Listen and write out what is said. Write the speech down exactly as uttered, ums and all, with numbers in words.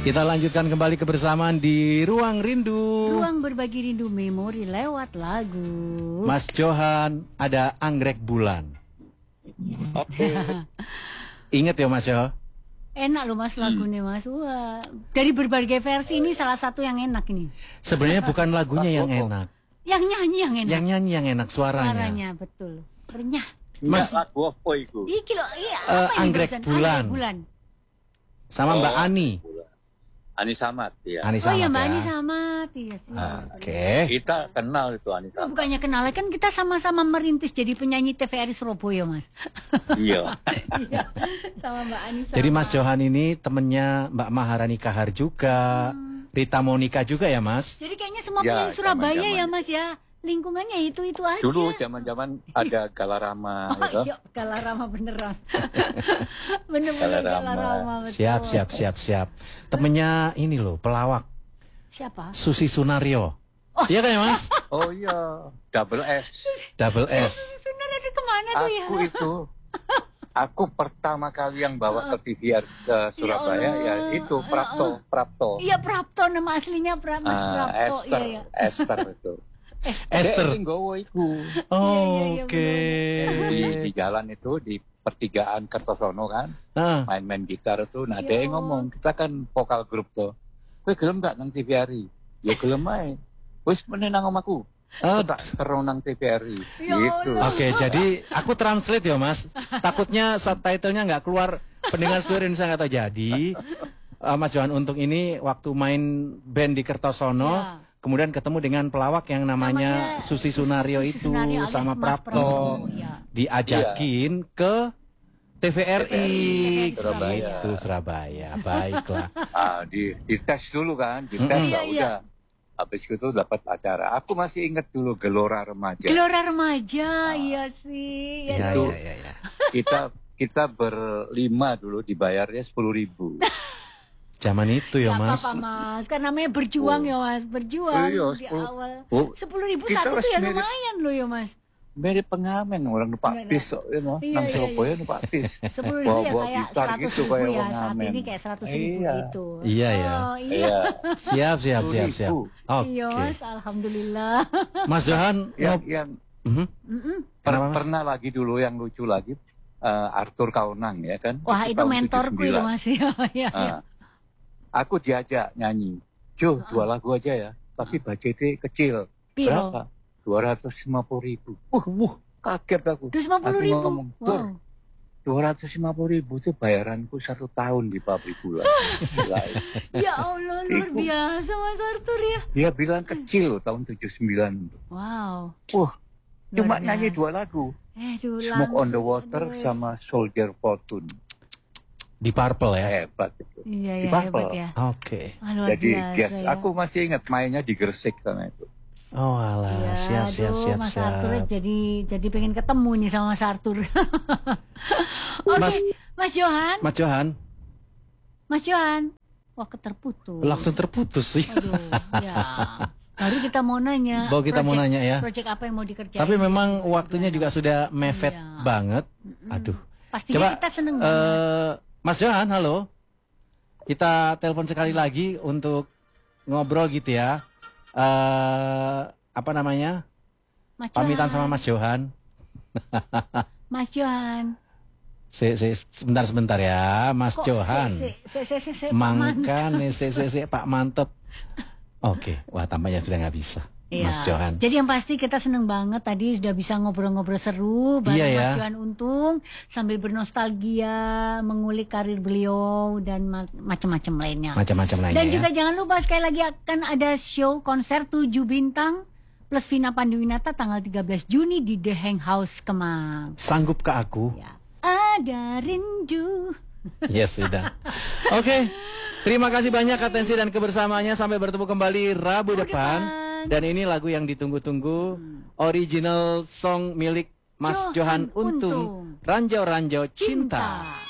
Kita lanjutkan kembali kebersamaan di Ruang Rindu. Ruang berbagi rindu memori lewat lagu. Mas Johan, ada Anggrek Bulan. Oke. Ingat ya Mas Yo? Enak loh Mas lagunya Mas. Wah, dari berbagai versi ini salah satu yang enak ini. Sebenarnya bukan lagunya yang enak. Yang nyanyi yang enak. Yang nyanyi yang enak suaranya. Suaranya betul. Renyah. Mas lagu apa itu? Iki loh, iya, Uh, apa ini Anggrek barusan? Bulan. Anggrek Bulan. sama Mbak Oh. Ani. Ani Samad ya. Ani Oh iya Samad Mbak ya. Ani sama iya sih. Oke. Kita kenal itu Ani Samad. Bukannya kenal, kan kita sama-sama merintis jadi penyanyi T V R I Surabaya Mas. Iya. Iya, sama Mbak Ani sama. Jadi Mas Johan ini temennya Mbak Maharani Kahar juga, Hmm. Rita Monica juga ya Mas? Jadi kayaknya semua Ya, penyanyi Surabaya zaman-zaman. ya Mas ya. Lingkungannya itu-itu aja. Dulu zaman-zaman ada Galarama Oh gitu. iya, Galarama bener Mas. Bener-bener Galarama. Galarama betul. Siap, siap, siap, siap. Temennya ini loh, pelawak Siapa? Susi Sunario. Iya kan ya Mas? Oh iya, double S. Double S. Sunar ada kemana tuh ya? Aku itu aku pertama kali yang bawa ke T V R uh, Surabaya Ya ya, Allah. itu Prapto, Prapto. Iya Prapto, nama aslinya pra, Mas Ah, Prapto. Esther, Iya, iya. Esther itu. Esther. Esther. Dia yang nggawa iku. iya, Oke. Di, di jalan itu di pertigaan Kertosono kan, Ah, main-main gitar tuh. Nah, Ya dia Allah. ngomong, kita kan vokal grup tuh. Kowe gelem gak nang T V R I? Ya gelem ae. Wis meneh nang omahku. ah, Aku tak terong nang T V R I. Ya Gitu. Allah. Oke, jadi aku translate ya Mas. Takutnya subtitlenya nggak keluar, pendengar seluruh Indonesia nggak tahu. Jadi uh, Mas Johan Untung ini waktu main band di Kertosono, Ya. kemudian ketemu dengan pelawak yang namanya, Namanya Susi Sunario Susi itu Sunario alias sama Mas Prapto, Prapto, ya. diajakin ke T V R I, T V R I Surabaya. Gitu Surabaya. Baiklah. Ah, di di tes dulu kan, di tes Mm-mm. lah Iya, iya. udah. Habis itu dapat acara. Aku masih ingat dulu Gelora Remaja. Gelora Remaja, iya sih. Iya, Ya, Itu. iya, iya, iya. Kita kita berlima dulu dibayarnya sepuluh ribu. Zaman itu ya Gak Mas. apa-apa Mas, kan namanya berjuang Oh. ya Mas, berjuang Iya, di sepuluh. awal. Oh, Sepuluh ribu kita satu tuh ya mirip- lumayan loh ya Mas. Mirip pengamen orang numpak Iya, bis kok, you know. iya, Nang iya, Surabaya iya. numpak bis. Sepuluh ribu ya Bawa-bawa kayak gitar seratus gitu, ribu kayak ya, orang saat ngamen. ini kayak seratus ribu Iya. gitu. Iya, ya. Oh, iya. Iya. Siap, siap, siap, siap. Oke. Iya Mas, alhamdulillah. Mas Johan, Yang, ngob- yang Mhm. Mm-mm. per- Kenapa, Mas? pernah lagi dulu yang lucu lagi eh, Arthur Kaunang ya kan. Wah itu tahun mentorku tujuh puluh ya sembilan. Mas ya. Iya, iya. Ah, aku diajak nyanyi. Jo, dua lagu aja ya. Tapi budgetnya kecil. Piro? Berapa? dua ratus lima puluh ribu. Wah, wah, kaget aku. Dua ratus lima puluh Aku ribu. ngomong, Tur, Wow. dua ratus lima puluh ribu itu bayaranku satu tahun di pabrik gula. Gila. Ya Allah luar Itu. biasa Mas Arthur ya. Dia bilang kecil loh tahun tujuh puluh sembilan. Wow. Wah, cuma Luar nyanyi biasa. dua lagu. Eh, duh, Smoke on the langsung, Water aduh, sama Soldier Fortune. di Purple ya. Hebat itu. Iya Di ya Purple. hebat ya. Oke. Wah, luar Jadi biasa guys, ya. aku masih ingat mainnya di Gresik sama itu. Oh alah, Ya, siap, siap, aduh, siap, Mas siap. Arthur jadi jadi pengen ketemu nih sama Mas Arthur. Oke, Mas- Mas Johan, Mas Johan, Mas Johan. Wah, keterputus. langsung terputus sih. Aduh, ya. Baru kita mau nanya. Baru kita mau project- nanya ya. Project apa yang mau dikerjain? Tapi memang waktunya juga sudah mepet Iya. banget. Mm-mm. Aduh. Pastinya Coba, kita seneng banget. eh Mas Johan, halo. Kita telepon sekali lagi untuk ngobrol gitu ya. Eh apa namanya? Mas Pamitan Johan. sama Mas Johan. Mas Johan. Se, se, sebentar sebentar ya, Mas Kok Johan. se- se- se- se- se- Pak Mantap? Mangkane se, se, se, Pak Mantep. Oke, wah tampaknya sudah nggak bisa. Iya. Mas Johan. Jadi yang pasti kita seneng banget tadi sudah bisa ngobrol-ngobrol seru bareng Iya, Mas ya. Johan Untung sambil bernostalgia mengulik karir beliau dan ma- macam-macam lainnya. Macam-macam lainnya Dan ya. juga jangan lupa sekali lagi akan ada show konser tujuh bintang plus Vina Panduwinata tanggal tiga belas Juni di The Hang House Kemang. Sanggup ke aku? Ya. Ada rindu. Yes, sudah. Oke. Terima kasih banyak atensi dan kebersamaannya. Sampai bertemu kembali Rabu depan. depan. Dan ini lagu yang ditunggu-tunggu, original song milik Mas Johan Johan Untung, Untung. Ranjau Ranjau Cinta. Cinta.